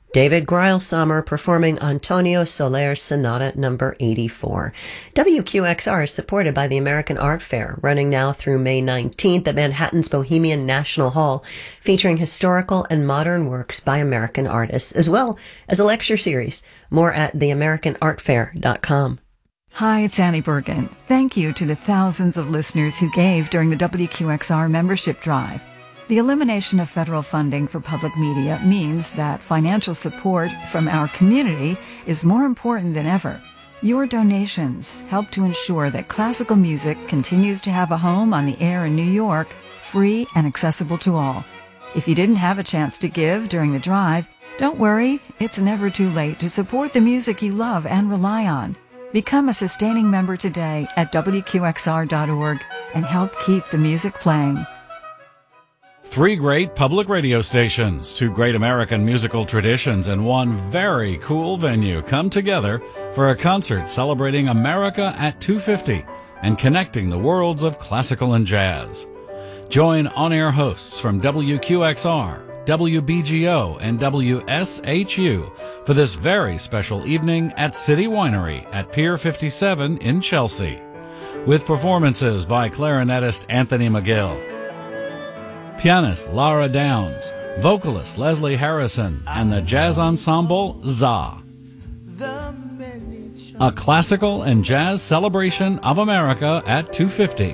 David Greilsamer performing Antonio Soler's Sonata number 84. WQXR is supported by the American Art Fair, running now through May 19th at Manhattan's Bohemian National Hall, featuring historical and modern works by American artists, as well as a lecture series. More at theamericanartfair.com. Hi, it's Annie Bergen. Thank you to the thousands of listeners who gave during the WQXR membership drive. The elimination of federal funding for public media means that financial support from our community is more important than ever. Your donations help to ensure that classical music continues to have a home on the air in New York, free and accessible to all. If you didn't have a chance to give during the drive, don't worry, it's never too late to support the music you love and rely on. Become a sustaining member today at WQXR.org and help keep the music playing. 3 great public radio stations, 2 great American musical traditions, and 1 very cool venue come together for a concert celebrating America at 250 and connecting the worlds of classical and jazz. Join on-air hosts from WQXR, WBGO, and WSHU for this very special evening at City Winery at Pier 57 in Chelsea, with performances by clarinetist Anthony McGill, pianist Lara Downs, vocalist Leslie Harrison, and the jazz ensemble ZA. A classical and jazz celebration of America at 250.